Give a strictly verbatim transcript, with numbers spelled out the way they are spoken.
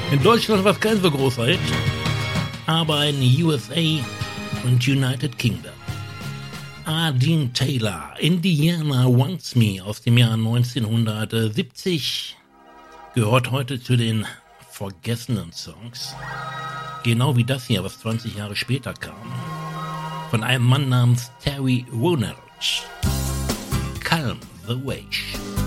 In Deutschland war es kein so großer Hit, aber in U S A und United Kingdom. Dean Taylor, Indiana Wants Me aus dem Jahr neunzehnhundertsiebzig, gehört heute zu den vergessenen Songs. Genau wie das hier, was zwanzig Jahre später kam. Von einem Mann namens Terry Ronalds. Calm the Wave.